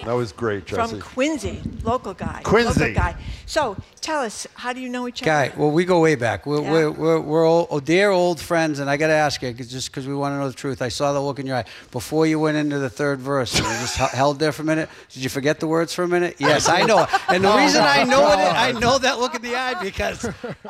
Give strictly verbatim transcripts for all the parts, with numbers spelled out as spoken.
That was great, Jesse. From Quincy, local guy. Quincy. Local guy. So tell us, how do you know each other? Guy, well, we go way back. We're, Yeah. we're, we're, we're old, oh, dear old friends, and I got to ask you, 'cause just because we want to know the truth, I saw the look in your eye. Before you went into the third verse, you just h- held there for a minute. Did you forget the words for a minute? Yes, I know it. And the reason I know it, I know that look in the eye because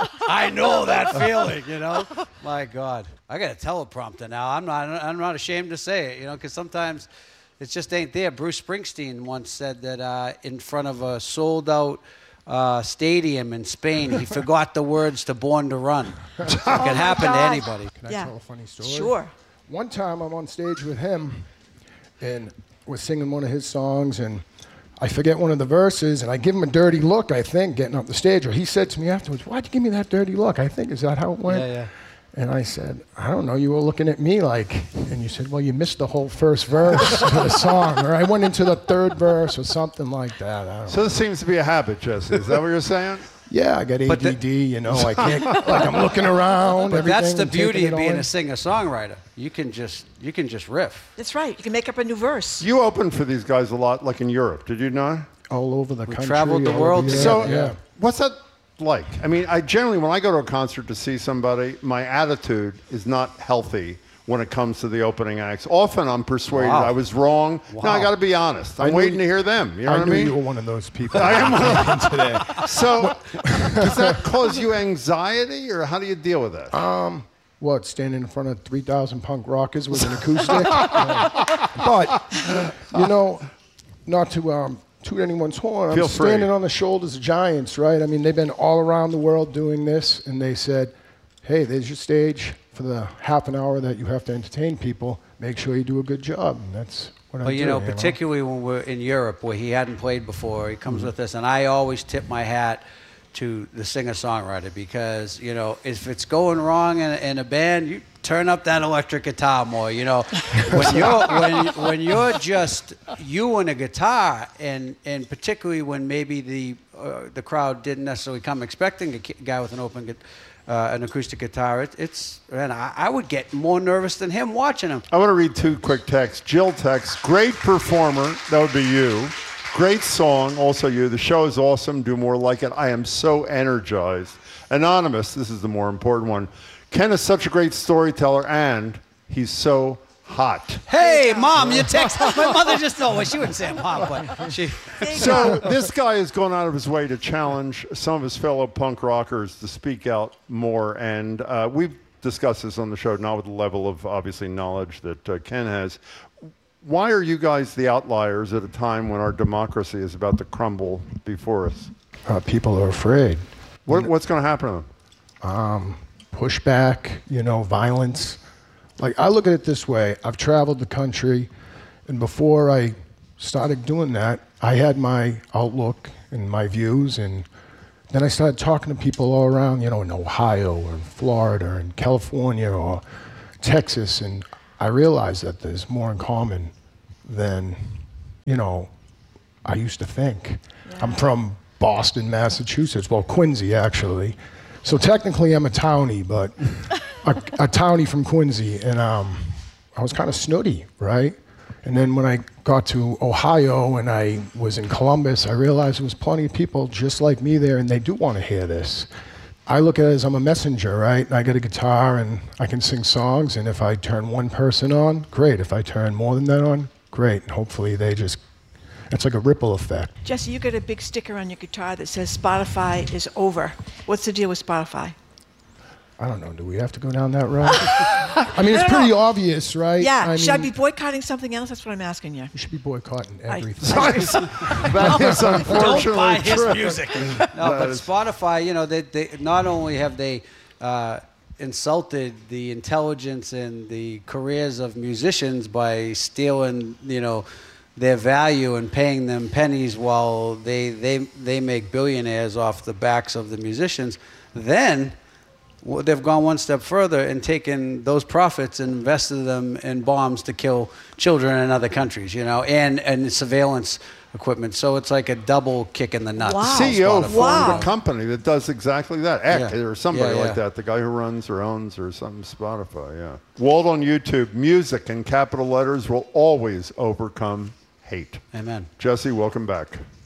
I know that feeling, you know? My God. I got a teleprompter now. I'm not, I'm not ashamed to say it, you know, because sometimes it just ain't there. Bruce Springsteen once said that uh, in front of a sold-out uh, stadium in Spain, he forgot the words to Born to Run. It can happen to anybody. Can I Yeah. tell a funny story? Sure. One time I'm on stage with him, and we're singing one of his songs, and I forget one of the verses, and I give him a dirty look, I think, getting up the stage. Or he said to me afterwards, "Why'd you give me that dirty look?" I think, is that how it went? Yeah, yeah. And I said, "I don't know, you were looking at me like," and you said, "Well, you missed the whole first verse of the song," or I went into the third verse or something like that. I don't So know. this seems to be a habit, Jesse. Is that what you're saying? Yeah, I got But A D D, you know, I can't, like I'm looking around, But that's everything, the and taking beauty it of being all in. a singer-songwriter. You can just you can just riff. That's right. You can make up a new verse. You opened for these guys a lot, like in Europe. Did you not? All over the country. traveled the all world over together. Europe, So, yeah. what's that like? I mean, I generally, when I go to a concert to see somebody, my attitude is not healthy when it comes to the opening acts. Often I'm persuaded Wow. I was wrong. No, I Wow. got to be honest. I'm I knew waiting you- to hear them. You know I what I knew mean? you were one of those people. I am one of them today. So, does that cause you anxiety, or how do you deal with that? Um, what, standing in front of three thousand punk rockers with an acoustic? Yeah. But, you know, not to um, toot anyone's horn, Feel I'm free. standing on the shoulders of giants, right? I mean, they've been all around the world doing this, and they said, "Hey, there's your stage for the half an hour that you have to entertain people. Make sure you do a good job." And that's what I Well, do. you know, particularly when we're in Europe where he hadn't played before, he comes with us, and I always tip my hat to the singer-songwriter because, you know, if it's going wrong in, in a band, you turn up that electric guitar more, you know. When you're, when, when you're just you and a guitar, and, and particularly when maybe the, uh, the crowd didn't necessarily come expecting a ki- guy with an open guitar, Uh, an acoustic guitar, it, it's, and I, I would get more nervous than him watching him. I want to read two quick texts. Jill texts, "Great performer," that would be you. "Great song," also you. "The show is awesome. Do more like it. I am so energized." Anonymous, this is the more important one. "Ken is such a great storyteller, and he's so hot." Hey, Mom, you text. My mother just, no, well, she wouldn't say I'm hot, but she. So this guy has gone out of his way to challenge some of his fellow punk rockers to speak out more, and uh, we've discussed this on the show, not with the level of obviously knowledge that uh, Ken has. Why are you guys the outliers at a time when our democracy is about to crumble before us? Uh, people are afraid. What, what's going to happen to them? Um, pushback, you know, violence. Like, I look at it this way. I've traveled the country, and before I started doing that, I had my outlook and my views, and then I started talking to people all around, you know, in Ohio or in Florida or in California or Texas, and I realized that there's more in common than, you know, I used to think. I'm from Boston, Massachusetts, well, Quincy, actually. So technically I'm a townie, but a, a townie from Quincy, and um, I was kind of snooty, right? And then when I got to Ohio and I was in Columbus, I realized there was plenty of people just like me there, and they do want to hear this. I look at it as I'm a messenger, right? And I get a guitar and I can sing songs, and if I turn one person on, great. If I turn more than that on, great. And hopefully they just, it's like a ripple effect. Jesse, you got a big sticker on your guitar that says Spotify is over. What's the deal with Spotify? I don't know, do we have to go down that road? I mean, it's pretty obvious, right? Yeah, I should I mean, be boycotting something else? That's what I'm asking you. You should be boycotting I- everything. That is unfortunately Don't buy his true. music. No, but Spotify, you know, they, they not only have they uh, insulted the intelligence and the careers of musicians by stealing, you know, their value and paying them pennies while they they they make billionaires off the backs of the musicians. Then well, they've gone one step further and taken those profits and invested them in bombs to kill children in other countries, you know, and, and surveillance equipment. So it's like a double kick in the nuts. Wow. C E O Spotify. formed Wow. a company that does exactly that. Eck, Yeah. or somebody Yeah, like yeah. that. The guy who runs or owns or something Spotify, yeah. Walt on YouTube, music in capital letters will always overcome hate. Amen. Jesse, welcome back.